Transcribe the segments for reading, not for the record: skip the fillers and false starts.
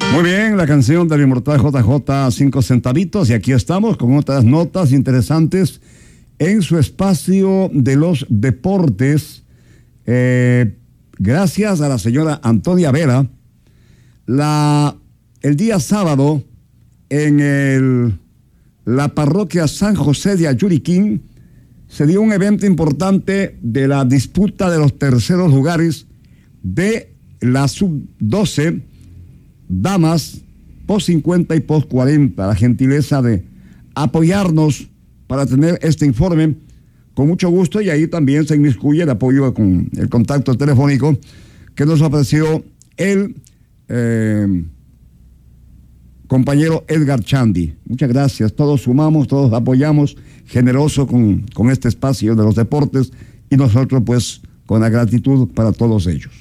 Muy bien, la canción del inmortal JJ, 5 centavitos, y aquí estamos con otras notas interesantes en su espacio de los deportes. Gracias a la señora Antonia Vera, el día sábado en la parroquia San José de Ayuriquín se dio un evento importante de la disputa de los terceros lugares de la sub-12 damas, post 50 y post 40. La gentileza de apoyarnos para tener este informe con mucho gusto, y ahí también se inmiscuye el apoyo con el contacto telefónico que nos ofreció el compañero Edgar Chandi. Muchas gracias, todos sumamos, todos apoyamos, generoso con este espacio de los deportes, y nosotros pues con la gratitud para todos ellos.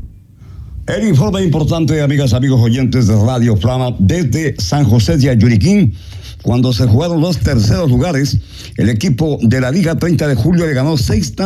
El informe importante, amigas, amigos oyentes de Radio Flama, desde San José de Ayuriquín, cuando se jugaron los terceros lugares, el equipo de la Liga 30 de Julio le ganó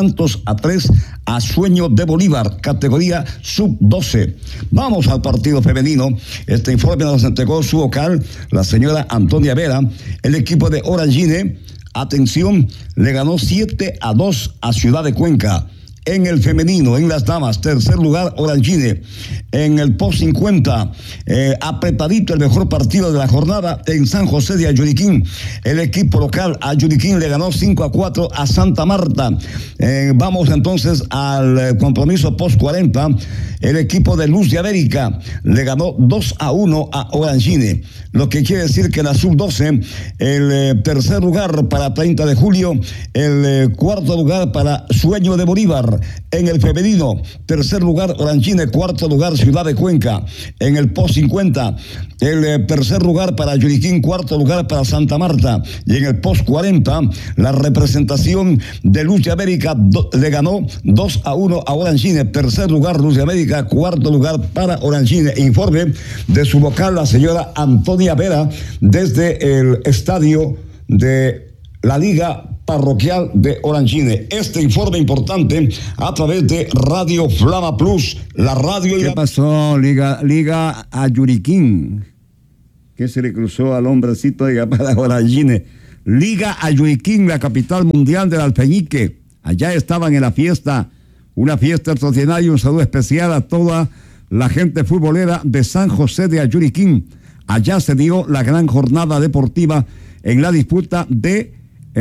6-3 a Sueño de Bolívar, categoría sub-12. Vamos al partido femenino. Este informe nos entregó su vocal, la señora Antonia Vera. El equipo de Orangine, atención, le ganó 7-2 a Ciudad de Cuenca. En el femenino, en las damas, tercer lugar Orangine. En el post 50, apretadito el mejor partido de la jornada en San José de Ayuriquín. El equipo local Ayuriquín le ganó 5-4 a Santa Marta. Vamos entonces al compromiso post 40. El equipo de Luz de América le ganó 2-1 a Orangine. Lo que quiere decir que en la sub-12, el tercer lugar para 30 de julio, el cuarto lugar para Sueño de Bolívar. En el femenino, tercer lugar Orangine, cuarto lugar Ciudad de Cuenca. En el post 50, el tercer lugar para Ayuriquín, cuarto lugar para Santa Marta. Y en el post 40, la representación de Luz de América le ganó 2-1 a Orangine. Tercer lugar Luz de América, cuarto lugar para Orangine. Informe de su vocal, la señora Antonia Vera, desde el estadio de la Liga Parroquial de Orangine. Este informe importante a través de Radio Flama Plus, la radio. ¿Qué pasó, Liga Ayuriquín? ¿Qué se le cruzó al hombrecito de para Orangine? Liga Ayuriquín, la capital mundial del alfeñique. Allá estaban en la fiesta, una fiesta extraordinaria. Un saludo especial a toda la gente futbolera de San José de Ayuriquín. Allá se dio la gran jornada deportiva en la disputa de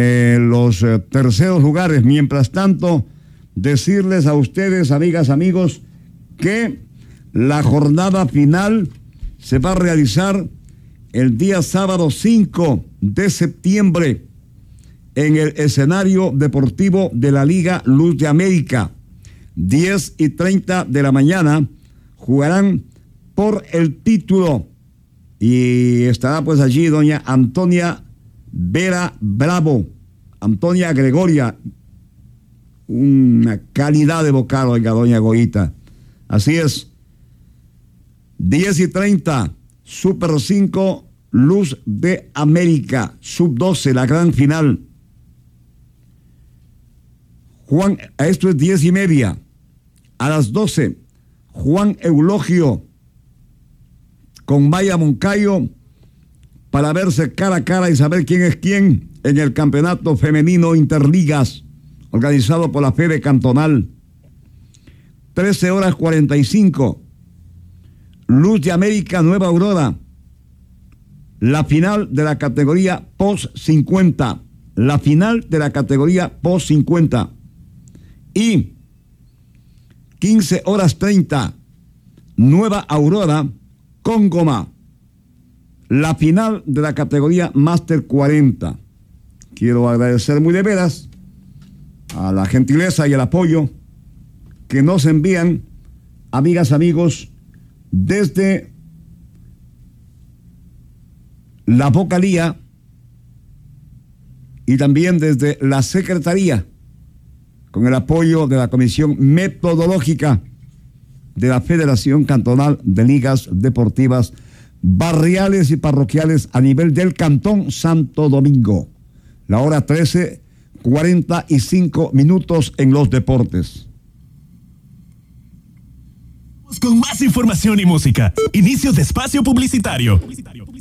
los terceros lugares. Mientras tanto, decirles a ustedes, amigas, amigos, que la jornada final se va a realizar el día sábado 5 de septiembre en el escenario deportivo de la Liga Luz de América. 10:30 de la mañana jugarán por el título, y estará pues allí doña Antonia Vera Bravo, Antonia Gregoria, una calidad de vocal, oiga, doña Goita. Así es, 10:30, Super 5, Luz de América, Sub-12, la gran final. Esto es 10:30. A las 12, Juan Eulogio con Maya Moncayo, para verse cara a cara y saber quién es quién en el campeonato femenino Interligas, organizado por la Fede Cantonal. 13:45, Luz de América, Nueva Aurora, la final de la categoría post 50, la final de la categoría post 50. Y 15:30, Nueva Aurora con Goma, la final de la categoría Máster 40. Quiero agradecer muy de veras a la gentileza y el apoyo que nos envían, amigas, amigos, desde la vocalía y también desde la secretaría, con el apoyo de la Comisión Metodológica de la Federación Cantonal de Ligas Deportivas Barriales y Parroquiales a nivel del Cantón Santo Domingo. La hora 13:45 en los deportes. Con más información y música. Inicio de espacio publicitario.